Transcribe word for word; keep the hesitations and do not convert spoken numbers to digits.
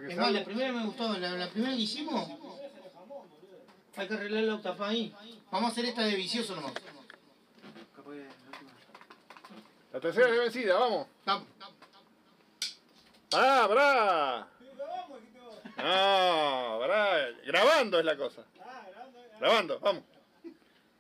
que Es salga. más, la primera me gustó, la, la primera que hicimos. Hay que arreglar la octapa ahí. Vamos a hacer esta de vicioso nomás. La tercera es vencida, vamos. Vamos. ¡Pará, pará! No, pará. Grabando es la cosa. Grabando, vamos.